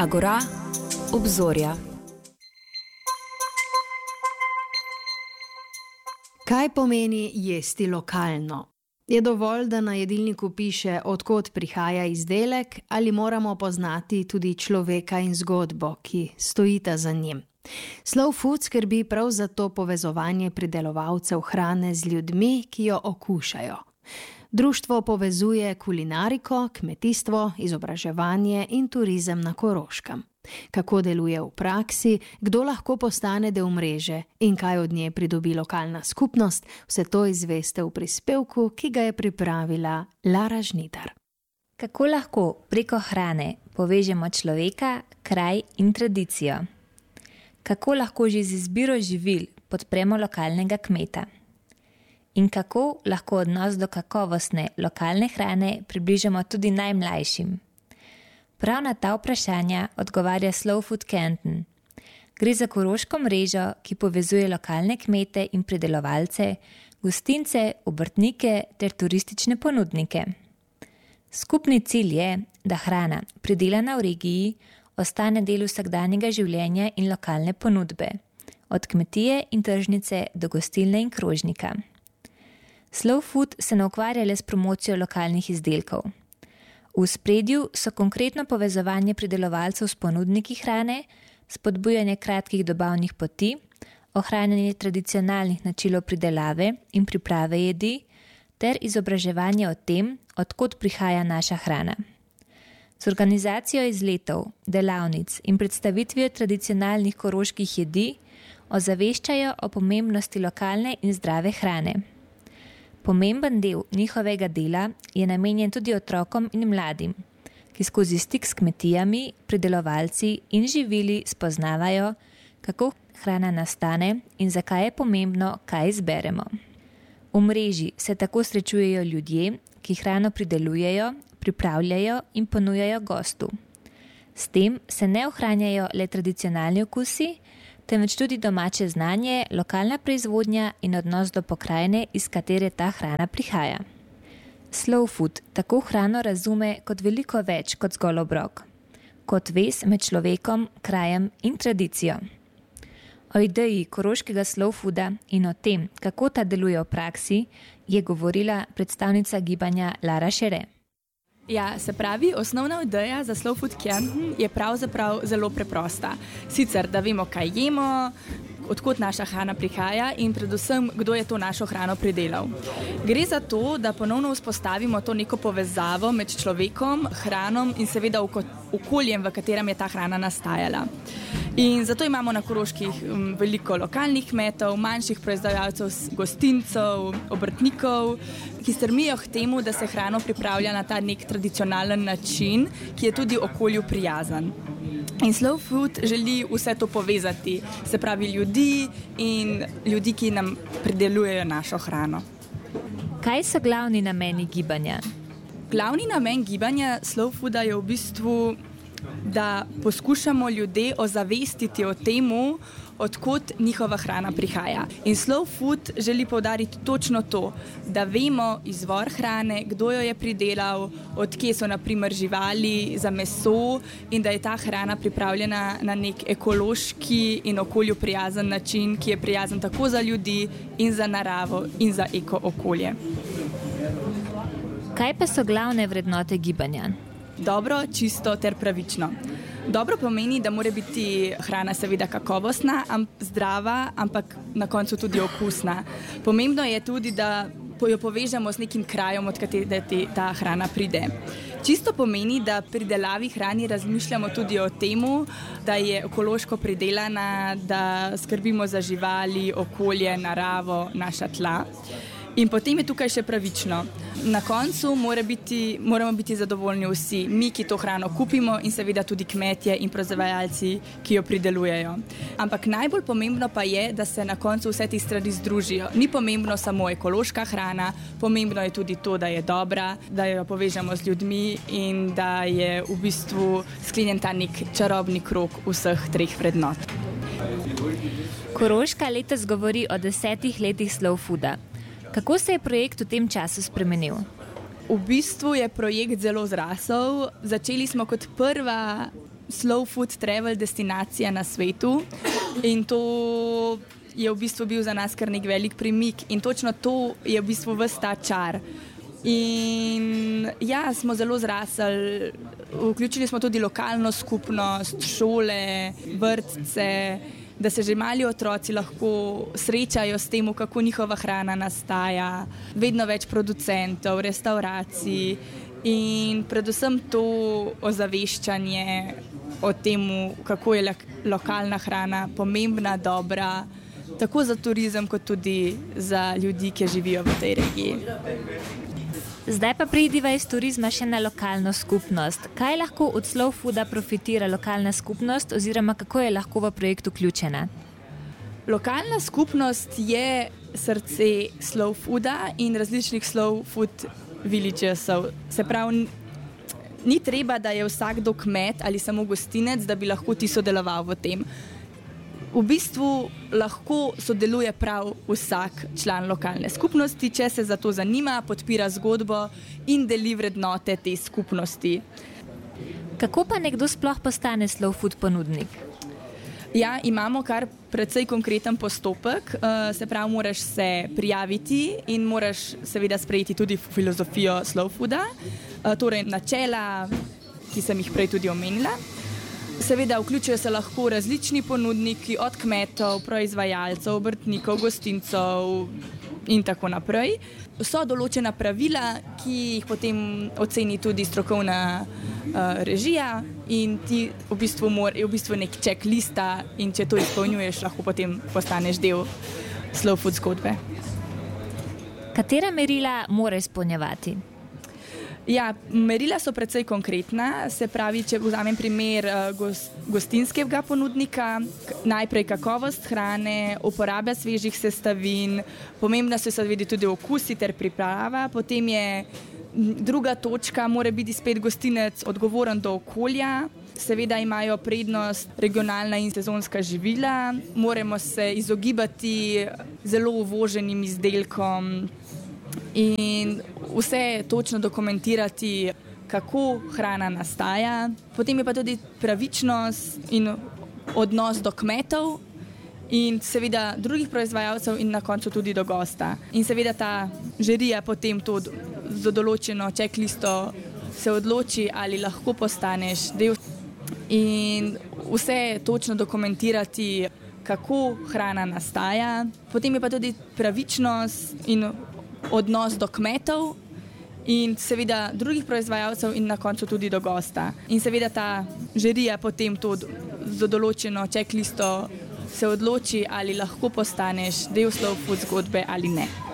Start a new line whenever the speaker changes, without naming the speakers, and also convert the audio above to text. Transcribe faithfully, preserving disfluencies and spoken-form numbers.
Agora, obzorja.
Kaj pomeni jesti lokalno? Je dovolj, da na jedilniku piše, od kod prihaja izdelek, ali moramo poznati tudi človeka in zgodbo, ki stojita za njim? Slow Food skrbi prav za to povezovanje pridelovalcev hrane z ljudmi, ki jo okušajo. Društvo povezuje kulinariko, kmetijstvo, izobraževanje in turizem na Koroškem. Kako deluje v praksi, kdo lahko postane del mreže in kaj od nje pridobi lokalna skupnost, vse to izveste v prispevku, ki ga je pripravila Lara Žnidar.
Kako lahko preko hrane povežemo človeka, kraj in tradicijo? Kako lahko že z izbiro živil podpremo lokalnega kmeta? In kako lahko odnos do kakovostne lokalne hrane približamo tudi najmlajšim? Prav na ta vprašanja odgovarja Slow Food Kärnten. Gre za koroško mrežo, ki povezuje lokalne kmete in pridelovalce, gostince, obrtnike ter turistične ponudnike. Skupni cilj je, da hrana, pridelana v regiji, ostane del vsakdanjega življenja in lokalne ponudbe, od kmetije in tržnice do gostilne in krožnika. Slow Food se ne ukvarja le s promocijo lokalnih izdelkov. V spredju so konkretno povezovanje pridelovalcev s ponudniki hrane, spodbujanje kratkih dobavnih poti, ohranjanje tradicionalnih načinov pridelave in priprave jedi ter izobraževanje o tem, od kod prihaja naša hrana. Z organizacijo izletov, delavnic in predstavitvijo tradicionalnih koroških jedi ozaveščajo o pomembnosti lokalne in zdrave hrane. Pomemben del njihovega dela je namenjen tudi otrokom in mladim, ki skozi stik s kmetijami, pridelovalci in živili spoznavajo, kako hrana nastane in zakaj je pomembno, kaj izberemo. V mreži se tako srečujejo ljudje, ki hrano pridelujejo, pripravljajo in ponujajo gostu. S tem se ne ohranjajo le tradicionalni okusi, temveč tudi domače znanje, lokalna proizvodnja in odnos do pokrajine, iz katere ta hrana prihaja. Slow Food tako hrano razume kot veliko več kot zgolj obrok, kot vez med človekom, krajem in tradicijo. O ideji koroškega Slow Fooda in o tem, kako ta deluje v praksi, je govorila predstavnica gibanja Lara Šere.
Ja, se pravi, osnovna ideja za Slow Food Kärnten je pravzaprav zelo preprosta. Sicer, da vemo, kaj jemo, odkot naša hrana prihaja in predvsem, kdo je to našo hrano pridelal. Gre za to, da ponovno vzpostavimo to neko povezavo med človekom, hranom in seveda okoljem, v katerem je ta hrana nastajala. In zato imamo na Koroških veliko lokalnih kmetov, manjših proizvajalcev, gostincev, obrtnikov, ki strmijo k temu, da se hrano pripravlja na ta nek tradicionalen način, ki je tudi okolju prijazen. In Slow Food želi vse to povezati, se pravi ljudi in ljudi, ki nam pridelujejo našo hrano.
Kaj so glavni nameni gibanja?
Glavni namen gibanja Slow Fooda je v bistvu, da poskušamo ljudi ozavestiti o temu, odkot njihova hrana prihaja. In Slow Food želi poudariti točno to, da vemo izvor hrane, kdo jo je pridelal, odkje so na primer živali za meso in da je ta hrana pripravljena na nek ekološki in okolju prijazen način, ki je prijazen tako za ljudi in za naravo in za eko okolje.
Kaj pa so glavne vrednote gibanja?
Dobro, čisto ter pravično. Dobro pomeni, da mora biti hrana seveda kakovostna, zdrava, ampak na koncu tudi okusna. Pomembno je tudi, da jo povežemo z nekim krajem, od katerega ta hrana pride. Čisto pomeni, da pri delavi hrani razmišljamo tudi o temu, da je ekološko pridelana, da skrbimo za živali, okolje, naravo, naša tla. In potem je tukaj še pravično. Na koncu mora biti, moramo biti zadovoljni vsi, mi, ki to hrano kupimo in seveda tudi kmetje in proizvajalci, ki jo pridelujejo. Ampak najbolj pomembno pa je, da se na koncu vse te stvari združijo. Ni pomembno samo ekološka hrana, pomembno je tudi to, da je dobra, da jo povežemo z ljudmi in da je v bistvu sklenjen ta nek čarobni krog vseh treh vrednot.
Koroška letos govori o desetih letih Slow Fooda. Kako se je projekt v tem času spremenil?
V bistvu je projekt zelo zrasel. Začeli smo kot prva slow food travel destinacija na svetu in to je v bistvu bil za nas kar nek velik premik in točno to je v bistvu ves ta čar. In ja, smo zelo zrasli, vključili smo tudi lokalno skupnost, šole, vrtce, da se že mali otroci lahko srečajo s tem, kako njihova hrana nastaja, vedno več producentov, restauracij in predvsem to ozaveščanje o tem, kako je lokalna hrana pomembna, dobra, tako za turizem, kot tudi za ljudi, ki živijo v tej regiji.
Zdaj pa preidiva iz turizma še na lokalno skupnost. Kaj lahko od slow fooda profitira lokalna skupnost oziroma kako je lahko v projekt vključena?
Lokalna skupnost je srce slow fooda in različnih slow food villagesov. Se pravi, ni treba, da je vsakdo kmet ali samo gostinec, da bi lahko ti sodeloval v tem. V bistvu lahko sodeluje prav vsak član lokalne skupnosti, če se za to zanima, podpira zgodbo in deli vrednote te skupnosti.
Kako pa nekdo sploh postane slow food ponudnik?
Ja, imamo kar precej konkreten postopek, se pravi, moraš se prijaviti in moraš seveda sprejeti tudi filozofijo slow fooda, torej načela, ki sem jih prej tudi omenila. Seveda vključujejo se lahko različni ponudniki, od kmetov, proizvajalcev, obrtnikov, gostincev in tako naprej. So določena pravila, ki jih potem oceni tudi strokovna uh, režija in ti v bistvu mora, je v bistvu nek checklista in če to izpolnjuješ, lahko potem postaneš del slow food zgodbe.
Katera merila mora izpolnjevati?
Ja, merila so precej konkretna, se pravi, če vzamem primer gostinskega ponudnika, najprej kakovost hrane, uporaba svežih sestavin, pomembna so seveda tudi okusi ter priprava, potem je druga točka, mora biti spet gostinec odgovoren do okolja, seveda imajo prednost regionalna in sezonska živila, moramo se izogibati zelo uvoženim izdelkom, in vse točno dokumentirati, kako hrana nastaja. Potem je pa tudi pravičnost in odnos do kmetov in seveda drugih proizvajalcev in na koncu tudi do gosta. In seveda ta žirija potem to z določeno checklisto se odloči, ali lahko postaneš del in vse točno dokumentirati, kako hrana nastaja. Potem je pa tudi pravičnost in odnos do kmetov in seveda drugih proizvajalcev in na koncu tudi do gosta. In seveda ta žirija potem to z določeno checklisto se odloči, ali lahko postaneš del slow food zgodbe ali ne.